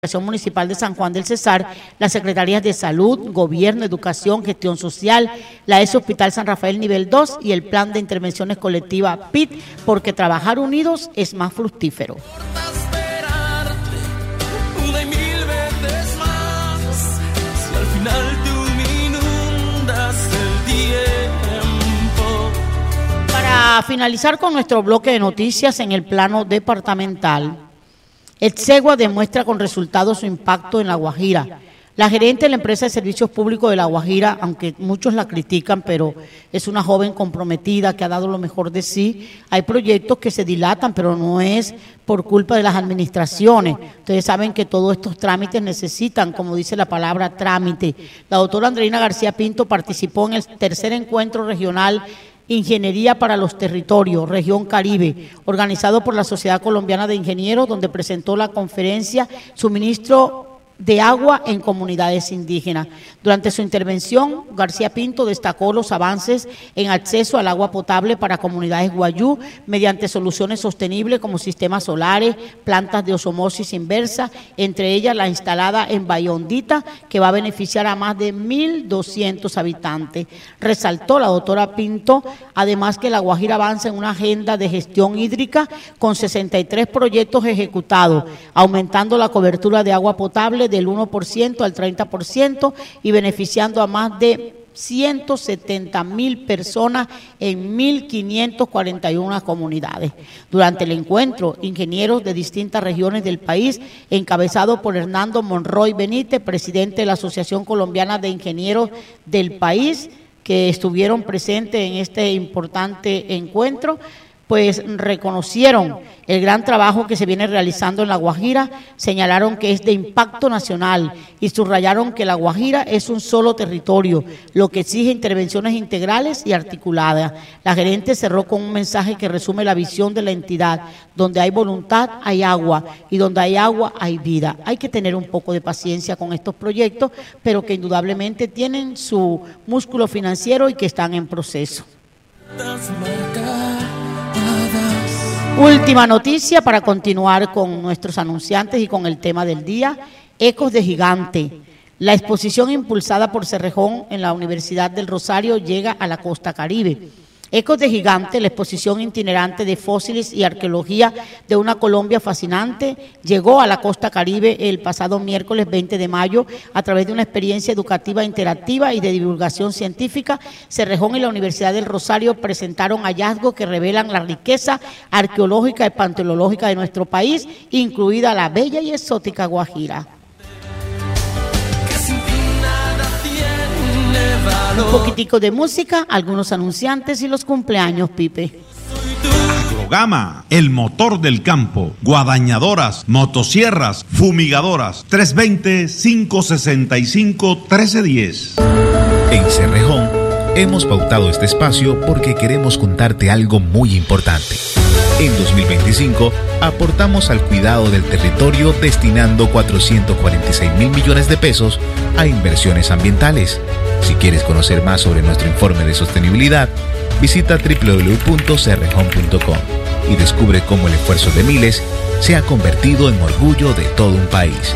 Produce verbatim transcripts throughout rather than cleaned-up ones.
Municipal de San Juan del Cesar, las Secretarías de Salud, Gobierno, Educación, Gestión Social, la E S Hospital San Rafael Nivel dos y el Plan de Intervenciones Colectiva P I T, porque trabajar unidos es más fructífero. Para finalizar con nuestro bloque de noticias en el plano departamental, Exegua demuestra con resultados su impacto en La Guajira. La gerente de la empresa de servicios públicos de La Guajira, aunque muchos la critican, pero es una joven comprometida que ha dado lo mejor de sí. Hay proyectos que se dilatan, pero no es por culpa de las administraciones. Ustedes saben que todos estos trámites necesitan, como dice la palabra, trámite. La doctora Andreina García Pinto participó en el tercer encuentro regional Ingeniería para los Territorios, Región Caribe, organizado por la Sociedad Colombiana de Ingenieros, donde presentó la conferencia Suministro de agua en comunidades indígenas. Durante su intervención, García Pinto destacó los avances en acceso al agua potable para comunidades guayú mediante soluciones sostenibles como sistemas solares, plantas de osmosis inversa, entre ellas la instalada en Bayondita, que va a beneficiar a más de mil doscientos habitantes. Resaltó la doctora Pinto, además, que La Guajira avanza en una agenda de gestión hídrica con sesenta y tres proyectos ejecutados, aumentando la cobertura de agua potable del uno por ciento al treinta por ciento y beneficiando a más de ciento setenta mil personas en mil quinientas cuarenta y una comunidades. Durante el encuentro, ingenieros de distintas regiones del país, encabezado por Hernando Monroy Benítez, presidente de la Asociación Colombiana de Ingenieros del país, que estuvieron presentes en este importante encuentro, pues reconocieron el gran trabajo que se viene realizando en La Guajira, señalaron que es de impacto nacional y subrayaron que La Guajira es un solo territorio, lo que exige intervenciones integrales y articuladas. La gerente cerró con un mensaje que resume la visión de la entidad: donde hay voluntad hay agua y donde hay agua hay vida. Hay que tener un poco de paciencia con estos proyectos, pero que indudablemente tienen su músculo financiero y que están en proceso. Última noticia para continuar con nuestros anunciantes y con el tema del día: Ecos de Gigante. La exposición impulsada por Cerrejón en la Universidad del Rosario llega a la costa Caribe. Ecos de Gigante, la exposición itinerante de fósiles y arqueología de una Colombia fascinante, llegó a la costa Caribe el pasado miércoles veinte de mayo a través de una experiencia educativa interactiva y de divulgación científica. Cerrejón y la Universidad del Rosario presentaron hallazgos que revelan la riqueza arqueológica y paleontológica de nuestro país, incluida la bella y exótica Guajira. Un poquitico de música, algunos anunciantes y los cumpleaños, Pipe. Agrogama, el motor del campo. Guadañadoras, motosierras, fumigadoras. tres dos cero, cinco seis cinco, uno tres uno cero. En Cerrejón hemos pautado este espacio porque queremos contarte algo muy importante. En dos mil veinticinco aportamos al cuidado del territorio destinando cuatrocientos cuarenta y seis mil millones de pesos a inversiones ambientales. Si quieres conocer más sobre nuestro informe de sostenibilidad, visita doble u doble u doble u punto cerrejón punto com y descubre cómo el esfuerzo de miles se ha convertido en orgullo de todo un país.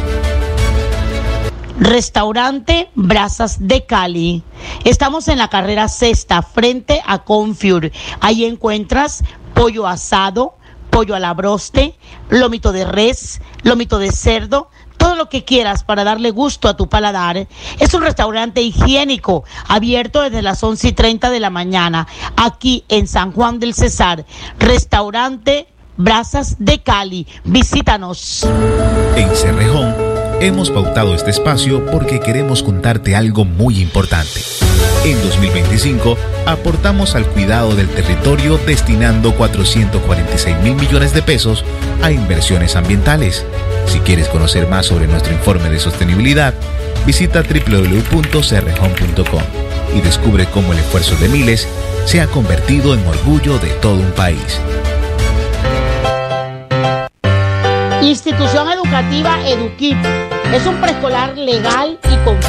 Restaurante Brasas de Cali. Estamos en la carrera sexta, frente a Confur. Ahí encuentras pollo asado, pollo a la broste, lomito de res, lomito de cerdo, todo lo que quieras para darle gusto a tu paladar. Es un restaurante higiénico, abierto desde las once y treinta de la mañana, aquí en San Juan del Cesar. Restaurante Brasas de Cali. Visítanos. En Cerrejón hemos pautado este espacio porque queremos contarte algo muy importante. En dos mil veinticinco aportamos al cuidado del territorio destinando cuatrocientos cuarenta y seis mil millones de pesos a inversiones ambientales. Si quieres conocer más sobre nuestro informe de sostenibilidad, visita doble u doble u doble u punto cerrejón punto com y descubre cómo el esfuerzo de miles se ha convertido en orgullo de todo un país. Institución Educativa Eduquip es un preescolar legal